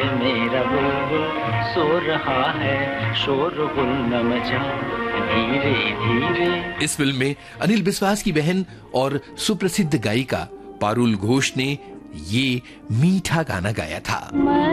मेरा बुलबुल सो रहा है, शोरगुल न मचा धीरे धीरे। इस फिल्म में अनिल बिस्वास की बहन और सुप्रसिद्ध गायिका पारुल घोष ने ये मीठा गाना गाया था।